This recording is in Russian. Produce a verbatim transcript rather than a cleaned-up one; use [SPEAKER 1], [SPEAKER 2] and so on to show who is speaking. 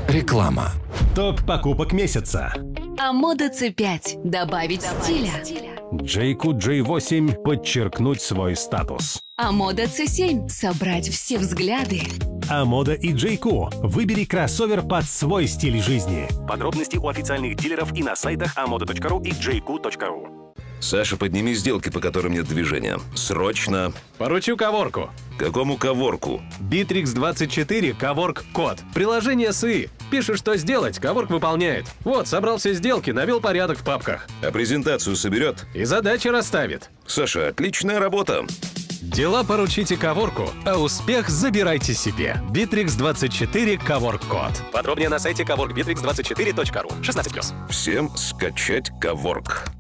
[SPEAKER 1] Реклама.
[SPEAKER 2] Топ покупок месяца.
[SPEAKER 3] Амода Си пять. Добавить стиля.
[SPEAKER 2] Джейку джей восемь подчеркнуть свой статус.
[SPEAKER 3] Амода Си семь. Собрать все взгляды.
[SPEAKER 2] Амода и Джейку. Выбери кроссовер под свой стиль жизни.
[SPEAKER 4] Подробности у официальных дилеров и на сайтах амода точка ру и джейку точка ру.
[SPEAKER 5] Саша, подними сделки, по которым нет движения. Срочно.
[SPEAKER 6] Поручу Коворку.
[SPEAKER 5] Какому Коворку?
[SPEAKER 6] Битрикс двадцать четыре Коворк код. Приложение СИ. Пишешь, что сделать, Коворк выполняет. Вот, собрал все сделки, навел порядок в папках.
[SPEAKER 5] А презентацию соберет?
[SPEAKER 6] И задачи расставит.
[SPEAKER 5] Саша, отличная работа.
[SPEAKER 6] Дела поручите Коворку, а успех забирайте себе. Битрикс двадцать четыре Коворк код. Подробнее на сайте коворк битрикс двадцать четыре точка ру. шестнадцать плюс.
[SPEAKER 5] Всем скачать Коворк.